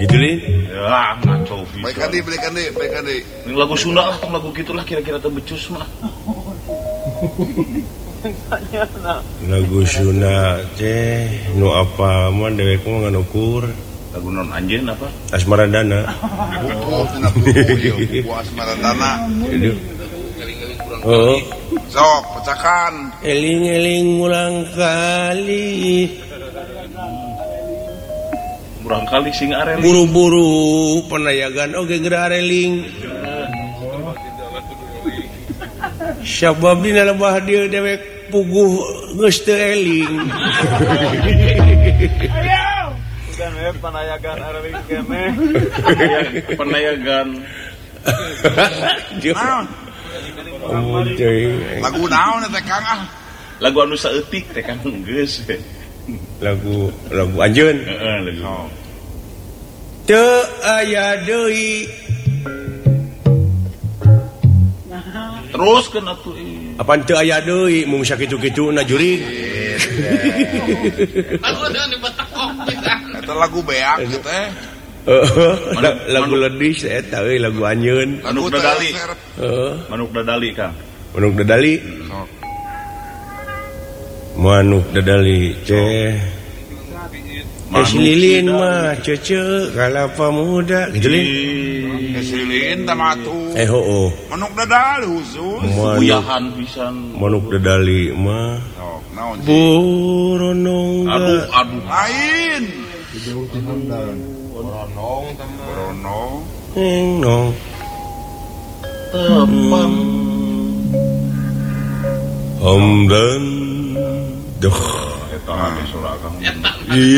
Gitu Lin. Ya, ngaco bisa. Baik kadi. Ini lagu Sunda lah, lagu gitulah kira-kira teu becus mah. Lagu Sunda teh nu apa mah dewek mah ngan ukur. Lagu non anjeun apa? Asmaradana. Tina buku Asmaradana. Oh. Sok, pecakan. Eling-eling ulang kali. Urang kali sing areling. Buru-buru penayagan oge geura areling. Sabab dina lebah dieu dewek puguh geus teu eling. Ayo. Bukan we penayagan areling kene. Penayagan. Lagu naon teh Kang ah? Lagu anu saeutik teh kan geus. Lagu anjeun. Heeh, lagu. Teu aya deui. Terus kan atuh. Apaan teu aya deui mung sakitu-kituna jurig. Eta lagu beak teh. Lagu ledis eta euy lagu anjeun. Manuk dadali. Manuk dadali Kang. Manuk dadali. Manuk dadali teh. Si Lilin mah cece kalapa muda gitu Lin. Si Lilin teh matu. Heuh. Manuk dadali khusus. Buyahan pisan. Manuk dadali mah. Sok, naon sih? Buronong. Aduh. Lain. Boronong. Nong. Tepang. Hamdan. Duh. Eta anu surah Kang.